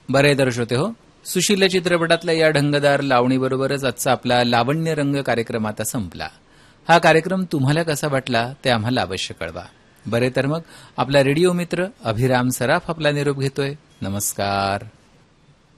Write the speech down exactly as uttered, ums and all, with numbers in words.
बरे तर श्रोते हो, सुशील चित्रपटातल्या या ढंगदार लावणीबरोबरच आजचा आपला लावण्य रंग कार्यक्रम आता संपला. हा कार्यक्रम तुम्हाला कसा वाटला ते आम्हाला अवश्य कळवा. बरे तर मग आपला रेडिओ मित्र अभिराम सराफ आपला निरोप घेतोय. नमस्कार.